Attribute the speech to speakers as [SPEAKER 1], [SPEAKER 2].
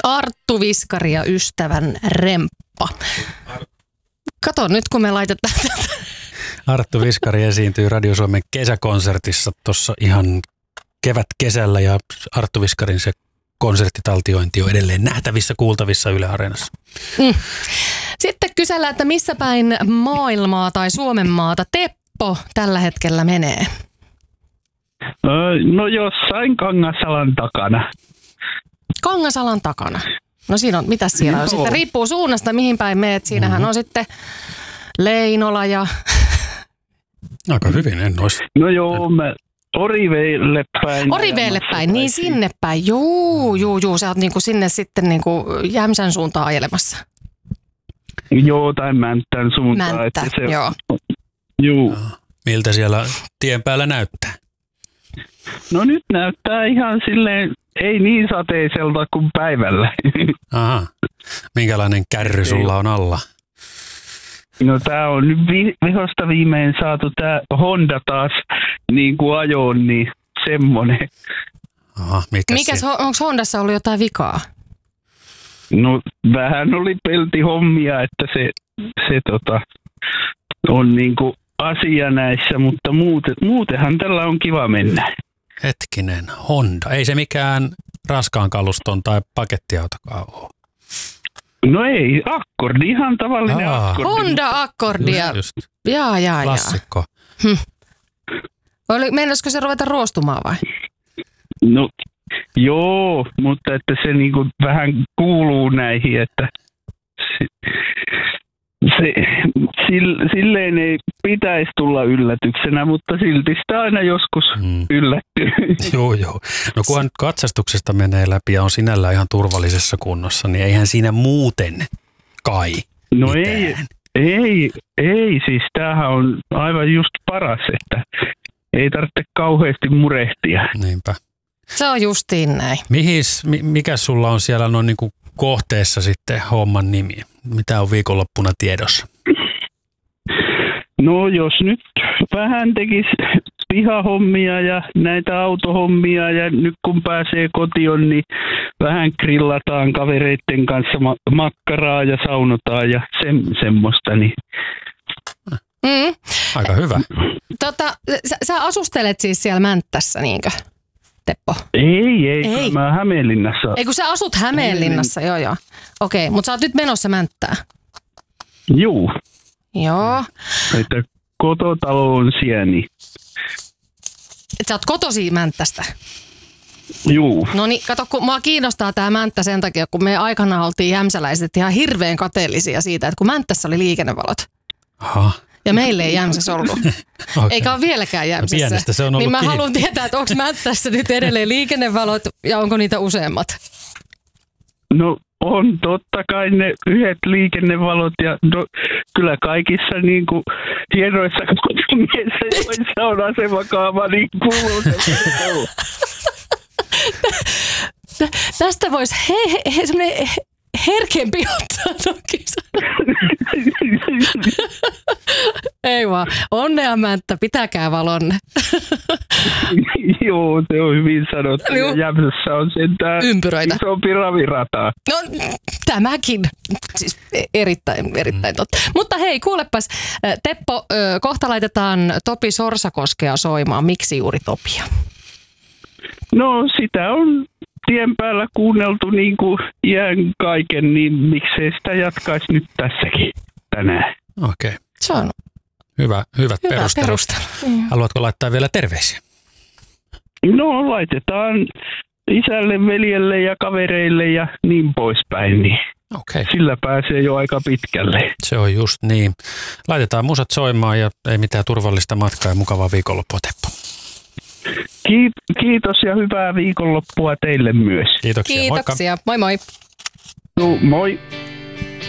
[SPEAKER 1] Arttu Viskari ja ystävän remppa. Kato nyt, kun me laitetaan tätä.
[SPEAKER 2] Arttu Viskari esiintyy Radio Suomen kesäkonsertissa tuossa ihan kesällä ja Arttu Viskarin se konserttitaltiointi on edelleen nähtävissä, kuultavissa Yle Areenassa.
[SPEAKER 1] Sitten kysellään, että missä päin maailmaa tai Suomen maata Teppo tällä hetkellä menee?
[SPEAKER 3] No jossain Kangasalan takana.
[SPEAKER 1] Kangasalan takana. No siinä on, mitäs siellä on sitten? Riippuu suunnasta, mihin päin meet. Siinähän on sitten Leinola ja...
[SPEAKER 2] Aika hyvin, en olisi.
[SPEAKER 3] No joo, mä Oriveelle päin.
[SPEAKER 1] Oriveelle päin, niin sinne päin. Juu. Sä oot niinku sinne sitten niinku Jämsän suuntaan ajelemassa.
[SPEAKER 3] Joo, tai Mänttän suuntaan.
[SPEAKER 1] Mänttä,
[SPEAKER 3] että se,
[SPEAKER 1] joo.
[SPEAKER 3] Juu.
[SPEAKER 2] Miltä siellä tien päällä näyttää?
[SPEAKER 3] No nyt näyttää ihan silleen, ei niin sateiselta kuin päivällä.
[SPEAKER 2] Aha. Minkälainen kärry sulla on alla?
[SPEAKER 3] No tää on nyt vihosta viimein saatu tää Honda taas niin kuin ajoon, niin semmonen.
[SPEAKER 2] Aha,
[SPEAKER 1] onko Hondassa ollut jotain vikaa?
[SPEAKER 3] No vähän oli peltihommia, että se on niinku asia näissä, mutta muutenhan tällä on kiva mennä.
[SPEAKER 2] Hetkinen, Honda. Ei se mikään raskaan kaluston tai pakettiautokaan ole.
[SPEAKER 3] No ei, akkordi, ihan tavallinen akkordi.
[SPEAKER 1] Honda akkordia.
[SPEAKER 2] Just.
[SPEAKER 1] Jaa.
[SPEAKER 2] Klassikko.
[SPEAKER 1] Meinaisiko se ruveta ruostumaan vai?
[SPEAKER 3] No joo, mutta että se niinku vähän kuuluu näihin, että silleen ei pitäisi tulla yllätyksenä, mutta silti sitä aina joskus yllättyy.
[SPEAKER 2] Joo. No kunhan katsastuksesta menee läpi ja on sinällään ihan turvallisessa kunnossa, niin eihän siinä muuten kai
[SPEAKER 3] No
[SPEAKER 2] mitään.
[SPEAKER 3] ei, siis tämähän on aivan just paras, että ei tarvitse kauheasti murehtia.
[SPEAKER 2] Niinpä.
[SPEAKER 1] Se on justiin näin.
[SPEAKER 2] Mikä sulla on siellä noin niin kuin kohteessa sitten homman nimi? Mitä on viikonloppuna tiedossa?
[SPEAKER 3] No jos nyt vähän tekisi pihahommia ja näitä autohommia ja nyt kun pääsee kotiin, niin vähän grillataan kavereiden kanssa makkaraa ja saunotaan ja semmoista. Niin.
[SPEAKER 2] Aika hyvä.
[SPEAKER 1] Sä asustelet siis siellä Mänttässä, niinkö, Teppo?
[SPEAKER 3] Ei. Mä Hämeenlinnassa.
[SPEAKER 1] Ei kun sä asut Hämeenlinnassa, joo. Okei, mutta sä oot nyt menossa Mänttään.
[SPEAKER 3] Juu.
[SPEAKER 1] Joo.
[SPEAKER 3] Että kototalo on siellä, niin.
[SPEAKER 1] Et sä oot kotosi Mänttästä?
[SPEAKER 3] Juu.
[SPEAKER 1] No niin, kato, kun mua kiinnostaa tää Mänttä sen takia, kun me aikanaan oltiin jämsäläiset ihan hirveän kateellisia siitä, että kun Mänttässä oli liikennevalot.
[SPEAKER 2] Aha.
[SPEAKER 1] Ja meille ei Jämsässä ollut.
[SPEAKER 2] Okay.
[SPEAKER 1] Eikä ole vieläkään Jämsässä.
[SPEAKER 2] Pienestä se on ollut
[SPEAKER 1] niin mä
[SPEAKER 2] kiinni.
[SPEAKER 1] haluan tietää, että onko Mänttässä nyt edelleen liikennevalot ja onko niitä useammat?
[SPEAKER 3] No on totta kai ne yhdet liikennevalot ja kyllä kaikissa niin kuin hienoissa kaupungeissa, joissa on asemakaava, niin kuuluu se.
[SPEAKER 1] Tästä voisi semmoinen herkempi ottaa toki. Ei vaan, onnea Mänttä, pitäkää valonne.
[SPEAKER 3] Joo, se on hyvin sanottu. Jämsässä on sentään
[SPEAKER 1] ympyröitä.
[SPEAKER 3] Isompi ravirata.
[SPEAKER 1] No tämäkin, siis erittäin totta. Mutta hei, kuulepas, Teppo, kohta laitetaan Topi Sorsakoskea soimaan. Miksi juuri Topia?
[SPEAKER 3] No sitä on tien päällä kuunneltu niin kuin iän kaiken, niin miksei sitä jatkaisi nyt tässäkin tänään.
[SPEAKER 2] Okei.
[SPEAKER 1] Se on
[SPEAKER 2] Hyvät perustelut. Haluatko laittaa vielä terveisiä?
[SPEAKER 3] No laitetaan isälle, veljelle ja kavereille ja niin poispäin, niin sillä pääsee jo aika pitkälle.
[SPEAKER 2] Se on just niin. Laitetaan musat soimaan ja ei mitään turvallista matkaa ja mukavaa viikonloppua, Teppo.
[SPEAKER 3] Kiitos ja hyvää viikonloppua teille myös.
[SPEAKER 2] Kiitoksia.
[SPEAKER 1] Kiitoksia. Moi moi.
[SPEAKER 3] No, moi.